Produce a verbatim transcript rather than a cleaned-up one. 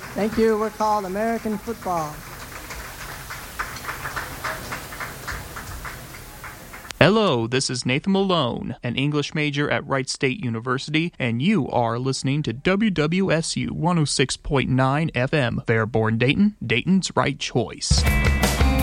Thank you. We're called American Football. Hello, this is Nathan Malone, an English major at Wright State University, and you are listening to W W S U one oh six point nine F M, Fairborn, Dayton, Dayton's right choice.